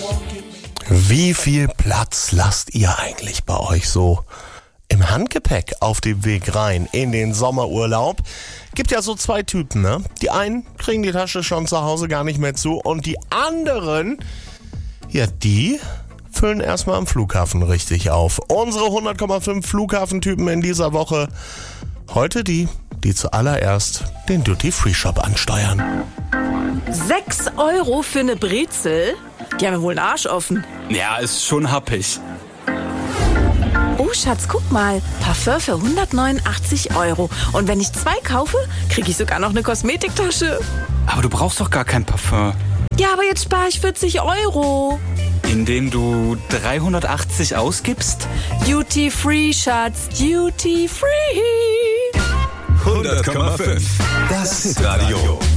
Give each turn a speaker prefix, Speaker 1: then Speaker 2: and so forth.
Speaker 1: Wie viel Platz lasst ihr eigentlich bei euch so im Handgepäck auf dem Weg rein in den Sommerurlaub? Gibt ja so zwei Typen, ne? Die einen kriegen die Tasche schon zu Hause gar nicht mehr zu und die anderen, ja, die füllen erstmal am Flughafen richtig auf. Unsere 100,5 Flughafentypen in dieser Woche. Heute die zuallererst den Duty-Free-Shop ansteuern.
Speaker 2: 6 € für eine Brezel? Die haben ja wohl einen Arsch offen.
Speaker 3: Ja, ist schon happig.
Speaker 2: Oh, Schatz, guck mal. Parfum für 189 €. Und wenn ich 2 kaufe, kriege ich sogar noch eine Kosmetiktasche.
Speaker 3: Aber du brauchst doch gar kein Parfum.
Speaker 2: Ja, aber jetzt spare ich 40 €.
Speaker 3: Indem du 380 ausgibst?
Speaker 2: Duty Free, Schatz. Duty Free.
Speaker 4: 100,5. Das Hitradio.